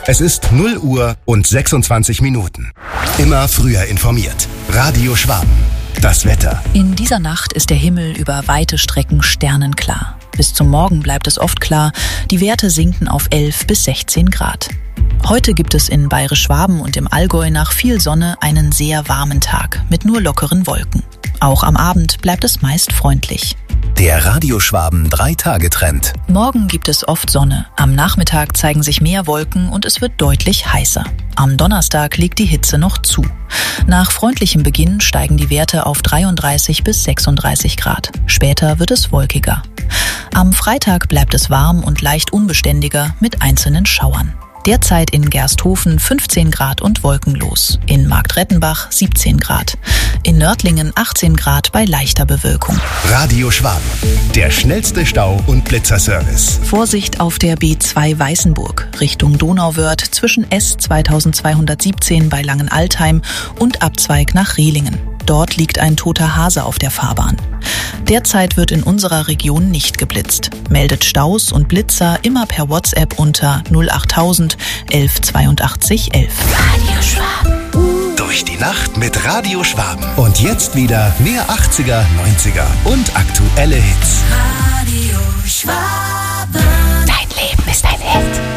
Es ist 0 Uhr und 26 Minuten. Immer früher informiert. Radio Schwaben. Das Wetter. In dieser Nacht ist der Himmel über weite Strecken sternenklar. Bis zum Morgen bleibt es oft klar, die Werte sinken auf 11 bis 16 Grad. Heute gibt es in Bayerisch-Schwaben und im Allgäu nach viel Sonne einen sehr warmen Tag mit nur lockeren Wolken. Auch am Abend bleibt es meist freundlich. Der Radio Schwaben 3-Tage-Trend. Morgen gibt es oft Sonne. Am Nachmittag zeigen sich mehr Wolken und es wird deutlich heißer. Am Donnerstag legt die Hitze noch zu. Nach freundlichem Beginn steigen die Werte auf 33 bis 36 Grad. Später wird es wolkiger. Am Freitag bleibt es warm und leicht unbeständiger mit einzelnen Schauern. Derzeit in Gersthofen 15 Grad und wolkenlos. In Marktrettenbach 17 Grad. In Nördlingen 18 Grad bei leichter Bewölkung. Radio Schwaben. Der schnellste Stau- und Blitzerservice. Vorsicht auf der B2 Weißenburg Richtung Donauwörth zwischen S 2217 bei Langenaltheim und Abzweig nach Rehlingen. Dort liegt ein toter Hase auf der Fahrbahn. Derzeit wird in unserer Region nicht geblitzt. Meldet Staus und Blitzer immer per WhatsApp unter 08000 11 82 11. Radio Schwaben. Durch die Nacht mit Radio Schwaben. Und jetzt wieder mehr 80er, 90er und aktuelle Hits. Radio Schwaben. Dein Leben ist ein Hit.